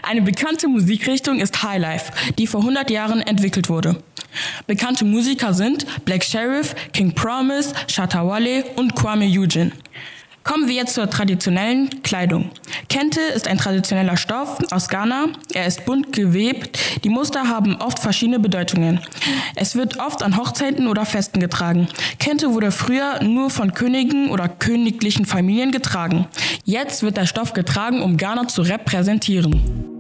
Eine bekannte Musikrichtung ist Highlife, die vor 100 Jahren entwickelt wurde. Bekannte Musiker sind Black Sherif, King Promise, Shatta Wale und Kwame Eugene. Kommen wir jetzt zur traditionellen Kleidung. Kente ist ein traditioneller Stoff aus Ghana. Er ist bunt gewebt. Die Muster haben oft verschiedene Bedeutungen. Es wird oft an Hochzeiten oder Festen getragen. Kente wurde früher nur von Königen oder königlichen Familien getragen. Jetzt wird der Stoff getragen, um Ghana zu repräsentieren.